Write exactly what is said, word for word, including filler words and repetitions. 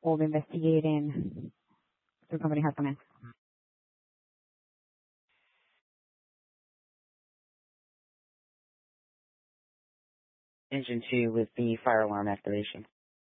hold investigating. The company has come in. Engine two with the fire alarm activation.